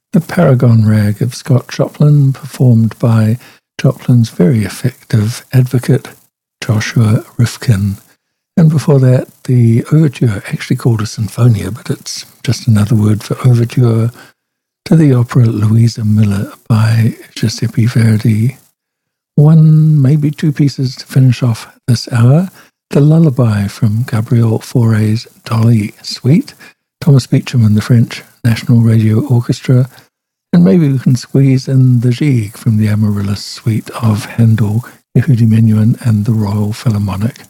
The Paragon Rag of Scott Joplin, performed by Joplin's very effective advocate, Joshua Rifkin. And before that, the overture, actually called a sinfonia, but it's just another word for overture, to the opera Louisa Miller by Giuseppe Verdi. One, maybe two pieces to finish off this hour. The Lullaby from Gabriel Fauré's Dolly Suite, Thomas Beecham and the French National Radio Orchestra, and maybe we can squeeze in the Gigue from the Amaryllis Suite of Handel, Yehudi Menuhin and the Royal Philharmonic.